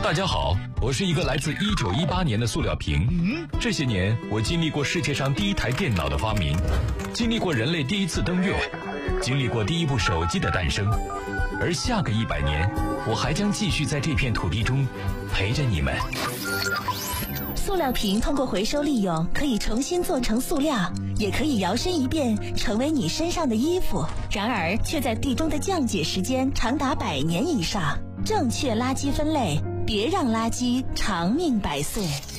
大家好，我是一个来自1918年的塑料瓶。这些年，我经历过世界上第一台电脑的发明，经历过人类第一次登月，经历过第一部手机的诞生。而下个100年，我还将继续在这片土地中陪着你们。 塑料瓶通过回收利用，可以重新做成塑料，也可以摇身一变成为你身上的衣服。然而，却在地中的降解时间长达100年以上。正确垃圾分类，别让垃圾长命百岁。